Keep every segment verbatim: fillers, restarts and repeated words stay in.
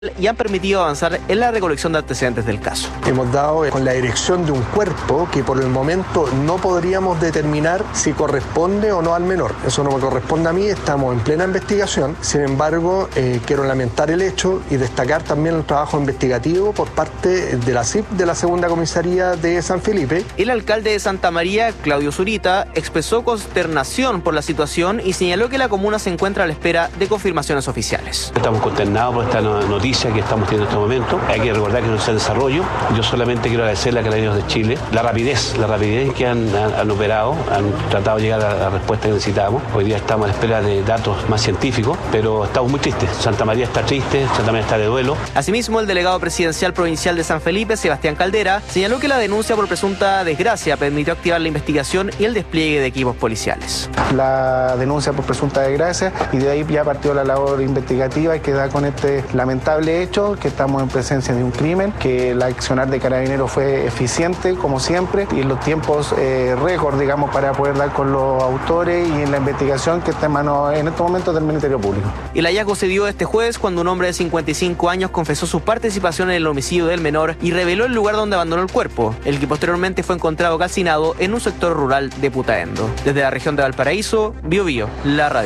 y han permitido avanzar en la recolección de antecedentes del caso. Hemos dado con la dirección de un cuerpo que por el momento no podríamos determinar si corresponde o no al menor. Eso no me corresponde a mí, estamos en plena investigación. Sin embargo, eh, quiero lamentar el hecho y destacar también el trabajo investigativo por parte de la C I P de la Segunda Comisaría de San Felipe. El alcalde de Santa María, Claudio Zurita, expresó consternación por la situación y señaló que la comuna se encuentra a la espera de confirmaciones oficiales. Estamos consternados por esta noticia que estamos teniendo en este momento. Hay que recordar que no es el desarrollo. Yo solamente quiero agradecerle a Carabineros de Chile la rapidez, la rapidez que han, han, han operado, han tratado de llegar a la respuesta que necesitábamos. Hoy día estamos a la espera de datos más científicos, pero estamos muy tristes. Santa María está triste, Santa María está de duelo. Asimismo, el delegado presidencial provincial de San Felipe, Sebastián Caldera, señaló que la denuncia por presunta desgracia permitió activar la investigación y el despliegue de equipos policiales. La denuncia por presunta desgracia y de ahí ya partió la labor investigativa y queda con este lamentable hecho que estamos en presencia de un crimen, que el accionar de Carabineros fue eficiente como siempre y en los tiempos eh, récord, digamos, para poder dar con los autores y en la investigación que está en manos en estos momentos del Ministerio Público. El hallazgo se dio este jueves cuando un hombre de cincuenta y cinco años confesó su participación en el homicidio del menor y reveló el lugar donde abandonó el cuerpo, el que posteriormente fue encontrado calcinado en un sector rural de Putaendo. Desde la región de Valparaíso, Bio Bio, la radio.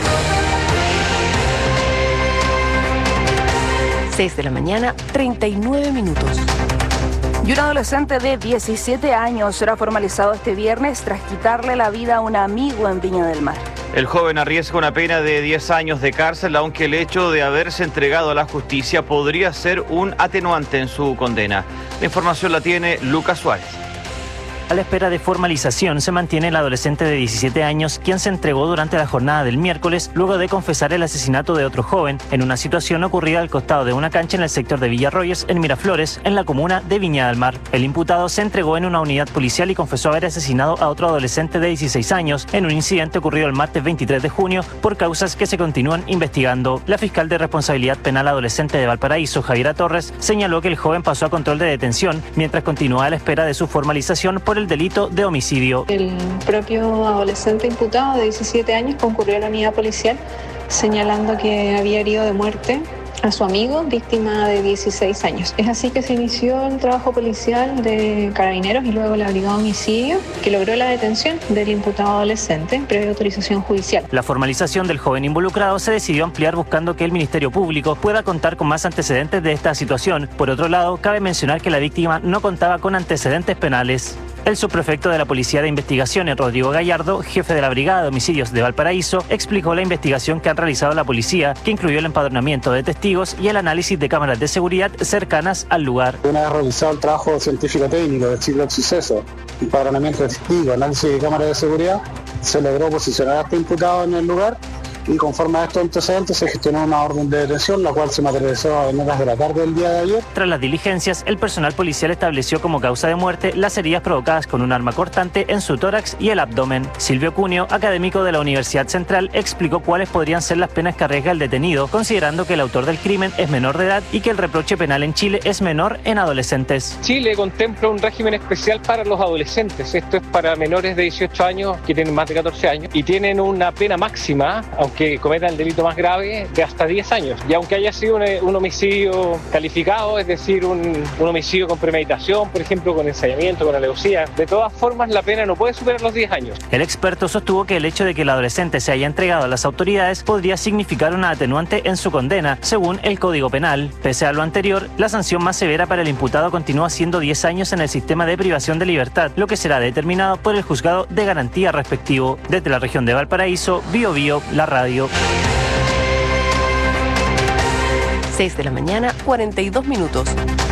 seis de la mañana, treinta y nueve minutos. Y un adolescente de diecisiete años será formalizado este viernes tras quitarle la vida a un amigo en Viña del Mar. El joven arriesga una pena de diez años de cárcel, aunque el hecho de haberse entregado a la justicia podría ser un atenuante en su condena. La información la tiene Lucas Suárez. A la espera de formalización se mantiene el adolescente de diecisiete años, quien se entregó durante la jornada del miércoles luego de confesar el asesinato de otro joven en una situación ocurrida al costado de una cancha en el sector de Villarroyes, en Miraflores, en la comuna de Viña del Mar. El imputado se entregó en una unidad policial y confesó haber asesinado a otro adolescente de dieciséis años en un incidente ocurrido el martes veintitrés de junio por causas que se continúan investigando. La fiscal de responsabilidad penal adolescente de Valparaíso, Javiera Torres, señaló que el joven pasó a control de detención mientras continúa a la espera de su formalización por el delito de homicidio. El propio adolescente imputado de diecisiete años concurrió a la unidad policial señalando que había herido de muerte a su amigo, víctima de dieciséis años. Es así que se inició el trabajo policial de Carabineros y luego la brigada de homicidio, que logró la detención del imputado adolescente previa autorización judicial. La formalización del joven involucrado se decidió ampliar buscando que el Ministerio Público pueda contar con más antecedentes de esta situación. Por otro lado, cabe mencionar que la víctima no contaba con antecedentes penales. El subprefecto de la Policía de Investigaciones, Rodrigo Gallardo, jefe de la Brigada de Homicidios de Valparaíso, explicó la investigación que han realizado la policía, que incluyó el empadronamiento de testigos y el análisis de cámaras de seguridad cercanas al lugar. Una vez realizado el trabajo científico-técnico del ciclo del suceso, empadronamiento de testigos, análisis de cámaras de seguridad, se logró posicionar a este imputado en el lugar y conforme a estos antecedentes se gestionó una orden de detención, la cual se materializó en horas de la tarde del día de ayer. Tras las diligencias, el personal policial estableció como causa de muerte las heridas provocadas con un arma cortante en su tórax y el abdomen. Silvio Cunio, académico de la Universidad Central, explicó cuáles podrían ser las penas que arriesga el detenido, considerando que el autor del crimen es menor de edad y que el reproche penal en Chile es menor en adolescentes. Chile contempla un régimen especial para los adolescentes. Esto es para menores de dieciocho años que tienen más de catorce años y tienen una pena máxima, aunque que cometan el delito más grave, de hasta diez años. Y aunque haya sido un, un homicidio calificado, es decir, un, un homicidio con premeditación, por ejemplo, con ensayamiento, con alevosía, de todas formas la pena no puede superar los diez años. El experto sostuvo que el hecho de que el adolescente se haya entregado a las autoridades podría significar una atenuante en su condena, según el Código Penal. Pese a lo anterior, la sanción más severa para el imputado continúa siendo diez años en el sistema de privación de libertad, lo que será determinado por el juzgado de garantía respectivo. Desde la región de Valparaíso, Bio Bio, la radio. seis de la mañana, cuarenta y dos minutos.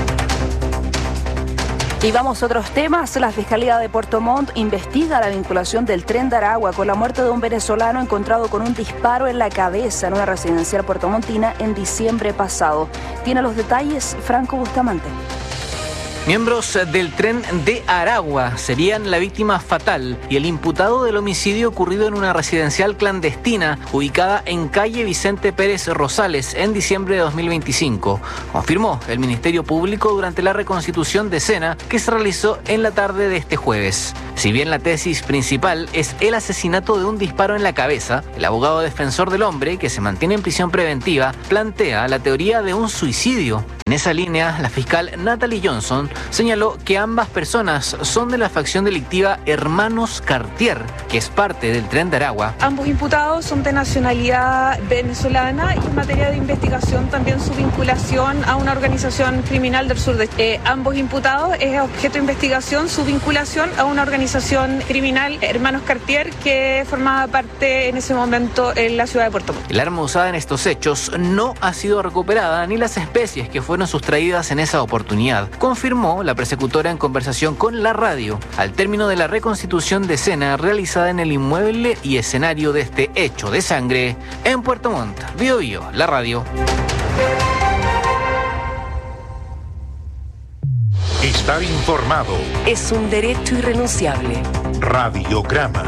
Y vamos a otros temas. La Fiscalía de Puerto Montt investiga la vinculación del Tren de Aragua con la muerte de un venezolano encontrado con un disparo en la cabeza en una residencial puertomontina en diciembre pasado. Tiene los detalles Franco Bustamante. Miembros del tren de Aragua serían la víctima fatal y el imputado del homicidio ocurrido en una residencial clandestina ubicada en calle Vicente Pérez Rosales en diciembre de dos mil veinticinco, confirmó el Ministerio Público durante la reconstitución de escena que se realizó en la tarde de este jueves. Si bien la tesis principal es el asesinato de un disparo en la cabeza, el abogado defensor del hombre, que se mantiene en prisión preventiva, plantea la teoría de un suicidio. En esa línea, la fiscal Natalie Johnson señaló que ambas personas son de la facción delictiva Hermanos Cartier, que es parte del Tren de Aragua. Ambos imputados son de nacionalidad venezolana y en materia de investigación también su vinculación a una organización criminal del sur de Chile. Eh, ambos imputados es objeto de investigación su vinculación a una organización criminal Hermanos Cartier que formaba parte en ese momento en la ciudad de Puerto Montt. El arma usada en estos hechos no ha sido recuperada ni las especies que fueron sustraídas en esa oportunidad, confirmó la persecutora en conversación con la radio, al término de la reconstitución de escena realizada en el inmueble y escenario de este hecho de sangre en Puerto Montt. Bio Bio, la radio. Estar informado es un derecho irrenunciable. Radiograma.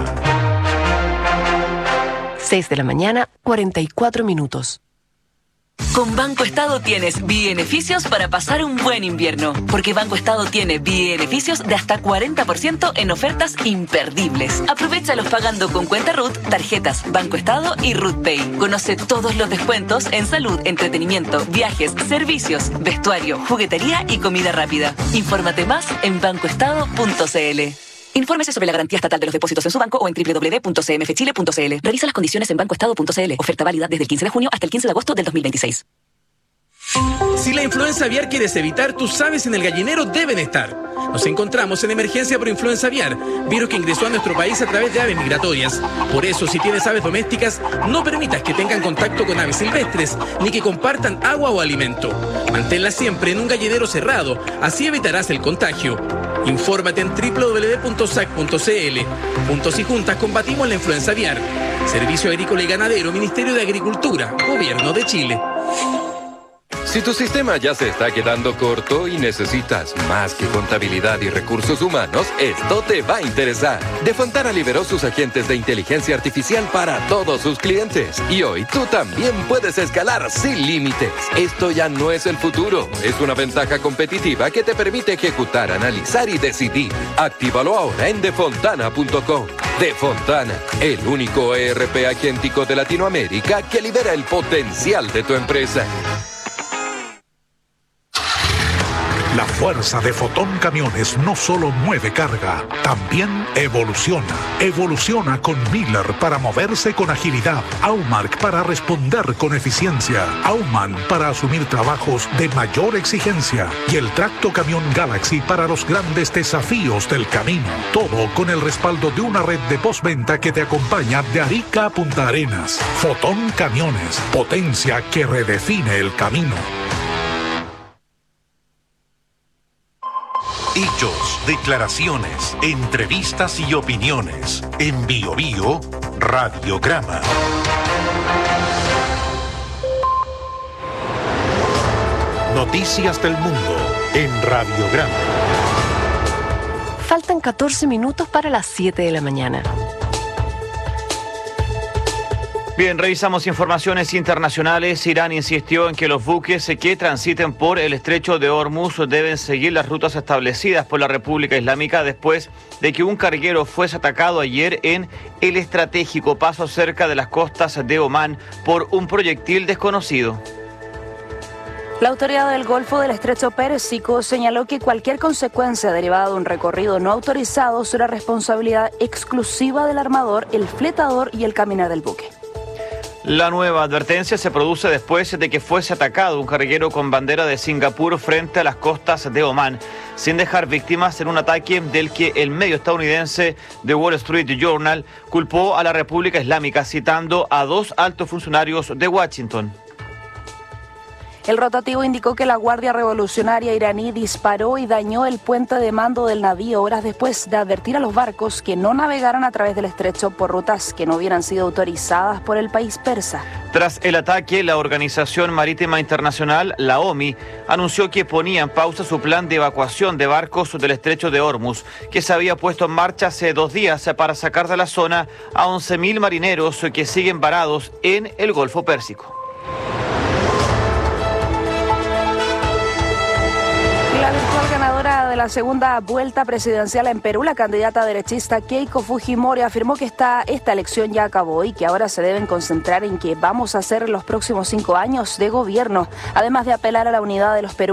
seis de la mañana, cuarenta y cuatro minutos. Con Banco Estado tienes beneficios para pasar un buen invierno, porque Banco Estado tiene beneficios de hasta cuarenta por ciento en ofertas imperdibles. Aprovéchalos pagando con cuenta R U T, tarjetas Banco Estado y R U T Pay. Conoce todos los descuentos en salud, entretenimiento, viajes, servicios, vestuario, juguetería y comida rápida. Infórmate más en banco estado punto c l. Infórmese sobre la garantía estatal de los depósitos en su banco o en doble u doble u doble u punto c m f chile punto c l. Revisa las condiciones en banco estado punto c l. Oferta válida desde el quince de junio hasta el quince de agosto del dos mil veintiséis. Si la influenza aviar quieres evitar, tus aves en el gallinero deben estar. Nos encontramos en emergencia por influenza aviar, virus que ingresó a nuestro país a través de aves migratorias. Por eso, si tienes aves domésticas, no permitas que tengan contacto con aves silvestres, ni que compartan agua o alimento. Manténlas siempre en un gallinero cerrado, así evitarás el contagio. Infórmate en doble u doble u doble u punto s a c punto c l. Juntos y juntas combatimos la influenza aviar. Servicio Agrícola y Ganadero, Ministerio de Agricultura, Gobierno de Chile. Si tu sistema ya se está quedando corto y necesitas más que contabilidad y recursos humanos, esto te va a interesar. Defontana liberó sus agentes de inteligencia artificial para todos sus clientes. Y hoy tú también puedes escalar sin límites. Esto ya no es el futuro, es una ventaja competitiva que te permite ejecutar, analizar y decidir. Actívalo ahora en defontana punto com. Defontana, el único E R P agéntico de Latinoamérica que libera el potencial de tu empresa. La fuerza de Fotón Camiones no solo mueve carga, también evoluciona. Evoluciona con Miller para moverse con agilidad, Aumark para responder con eficiencia, Aumann para asumir trabajos de mayor exigencia y el Tracto Camión Galaxy para los grandes desafíos del camino. Todo con el respaldo de una red de postventa que te acompaña de Arica a Punta Arenas. Fotón Camiones, potencia que redefine el camino. Hechos, declaraciones, entrevistas y opiniones. En Bio Bio, Radiograma. Noticias del mundo en Radiograma. Faltan catorce minutos para las siete de la mañana. Bien, revisamos informaciones internacionales. Irán insistió en que los buques que transiten por el estrecho de Hormuz deben seguir las rutas establecidas por la República Islámica después de que un carguero fuese atacado ayer en el estratégico paso cerca de las costas de Omán por un proyectil desconocido. La autoridad del Golfo del Estrecho Pérsico señaló que cualquier consecuencia derivada de un recorrido no autorizado será responsabilidad exclusiva del armador, el fletador y el caminar del buque. La nueva advertencia se produce después de que fuese atacado un carguero con bandera de Singapur frente a las costas de Omán, sin dejar víctimas en un ataque del que el medio estadounidense The Wall Street Journal culpó a la República Islámica, citando a dos altos funcionarios de Washington. El rotativo indicó que la Guardia Revolucionaria iraní disparó y dañó el puente de mando del navío horas después de advertir a los barcos que no navegaran a través del estrecho por rutas que no hubieran sido autorizadas por el país persa. Tras el ataque, la Organización Marítima Internacional, la O M I, anunció que ponía en pausa su plan de evacuación de barcos del estrecho de Hormuz, que se había puesto en marcha hace dos días para sacar de la zona a once mil marineros que siguen varados en el Golfo Pérsico. La virtual ganadora de la segunda vuelta presidencial en Perú, la candidata derechista Keiko Fujimori, afirmó que esta, esta elección ya acabó y que ahora se deben concentrar en qué vamos a hacer en los próximos cinco años de gobierno, además de apelar a la unidad de los peruanos.